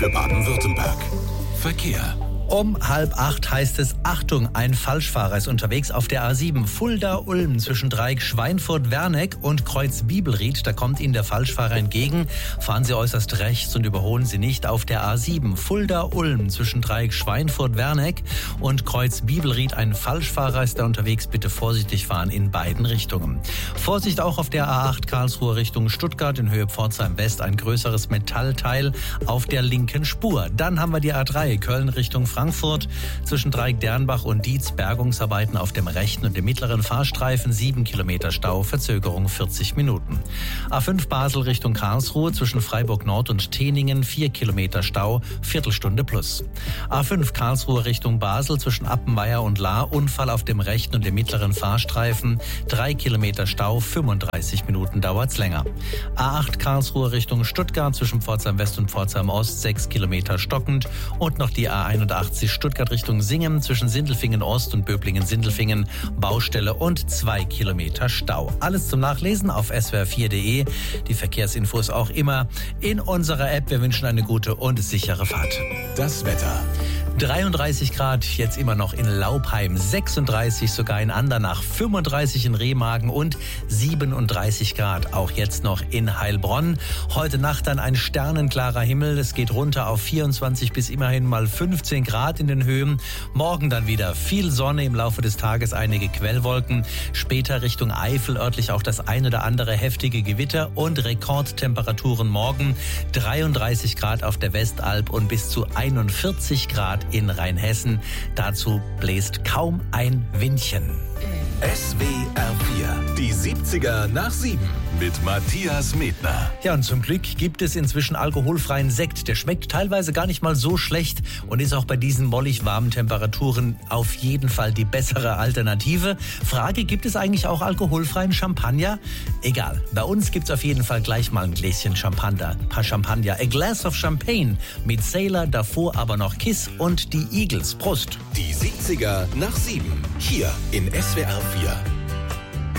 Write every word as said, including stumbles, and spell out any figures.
für Baden-Württemberg. Verkehr. Um halb acht heißt es, Achtung, ein Falschfahrer ist unterwegs auf der A sieben Fulda-Ulm zwischen Dreieck Schweinfurt-Werneck und Kreuz Bibelried. Da kommt Ihnen der Falschfahrer entgegen. Fahren Sie äußerst rechts und überholen Sie nicht auf der A sieben Fulda-Ulm zwischen Dreieck Schweinfurt-Werneck und Kreuz Bibelried. Ein Falschfahrer ist da unterwegs. Bitte vorsichtig fahren in beiden Richtungen. Vorsicht auch auf der A acht Karlsruhe Richtung Stuttgart in Höhe Pforzheim West. Ein größeres Metallteil auf der linken Spur. Dann haben wir die A drei Köln Richtung Frankfurt. Frankfurt zwischen Dreieck-Dernbach und Dietz, Bergungsarbeiten auf dem rechten und dem mittleren Fahrstreifen, sieben Kilometer Stau, Verzögerung vierzig Minuten. A fünf Basel Richtung Karlsruhe zwischen Freiburg Nord und Teningen, vier Kilometer Stau, Viertelstunde plus. A fünf Karlsruhe Richtung Basel zwischen Appenweier und Lahr, Unfall auf dem rechten und dem mittleren Fahrstreifen, drei Kilometer Stau, fünfunddreißig Minuten dauert's länger. A acht Karlsruhe Richtung Stuttgart zwischen Pforzheim West und Pforzheim Ost, sechs Kilometer stockend und noch die A einundachtzig Stuttgart Richtung Singen zwischen Sindelfingen Ost und Böblingen-Sindelfingen, Baustelle und zwei Kilometer Stau. Alles zum Nachlesen auf s w r vier punkt d e. Die Verkehrsinfos auch immer in unserer App. Wir wünschen eine gute und sichere Fahrt. Das Wetter. dreiunddreißig Grad jetzt immer noch in Laupheim, sechsunddreißig sogar in Andernach, fünfunddreißig in Remagen und siebenunddreißig Grad auch jetzt noch in Heilbronn. Heute Nacht dann ein sternenklarer Himmel, es geht runter auf vierundzwanzig bis immerhin mal fünfzehn Grad in den Höhen. Morgen dann wieder viel Sonne, im Laufe des Tages einige Quellwolken, später Richtung Eifel örtlich auch das ein oder andere heftige Gewitter und Rekordtemperaturen morgen, dreiunddreißig Grad auf der Westalb und bis zu einundvierzig Grad in Rheinhessen. Dazu bläst kaum ein Windchen. S W R vier, die siebziger nach sieben mit Matthias Medner. Ja, und zum Glück gibt es inzwischen alkoholfreien Sekt. Der schmeckt teilweise gar nicht mal so schlecht und ist auch bei diesen mollig warmen Temperaturen auf jeden Fall die bessere Alternative. Frage, gibt es eigentlich auch alkoholfreien Champagner? Egal, bei uns gibt's auf jeden Fall gleich mal ein Gläschen Champagner. Ein paar Champagner. A glass of champagne mit Sailor, davor aber noch Kiss und die Eagles. Prost! Die siebziger nach sieben, hier in S W R vier.